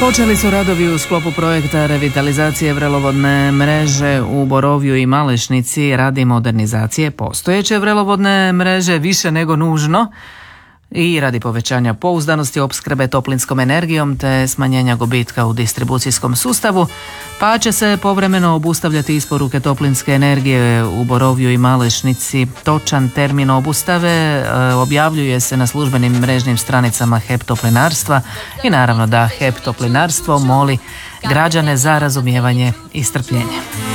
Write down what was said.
Počeli su radovi u sklopu projekta revitalizacije vrelovodne mreže u Borovju i Malešnici radi modernizacije postojeće vrelovodne mreže više nego nužno i radi povećanja pouzdanosti opskrbe toplinskom energijom te smanjenja gubitka u distribucijskom sustavu, pa će se povremeno obustavljati isporuke toplinske energije u Borovju i Malešnici. Točan termin obustave objavljuje se na službenim mrežnim stranicama HEP Toplinarstva i naravno da HEP Toplinarstvo moli građane za razumijevanje i strpljenje.